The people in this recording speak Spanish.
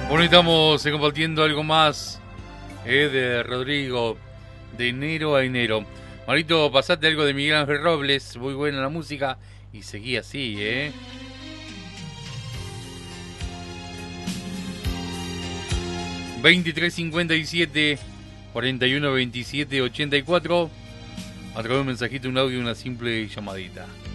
Bueno, estamos compartiendo algo más de Rodrigo, de enero a enero. Marito, pasate algo de Miguel Ángel Robles, muy buena la música, y seguí así, 2357 41 27 84. A través de un mensajito, un audio, una simple llamadita.